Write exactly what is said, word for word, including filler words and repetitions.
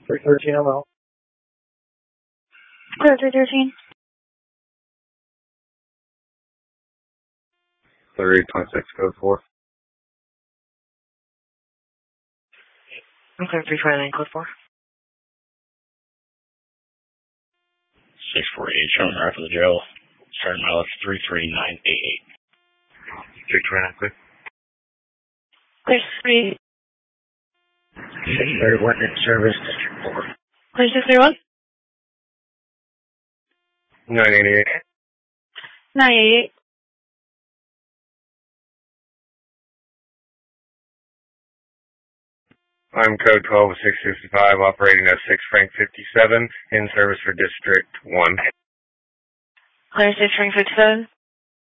three thirteen M L. Clear three thirteen. three twenty-six, code four. I'm clear three twenty-nine, code four. six forty-eight, showing right for the jail. Starting mileage three three nine eight eight. six twenty-nine, clear. Clear three. six thirty-one in service, District four. Clear six thirty-one. nine eighty-eight. nine eighty-eight. I'm code twelve six fifty-five, operating at six Frank fifty-seven, in service for District one. Clear six Frank fifty-seven.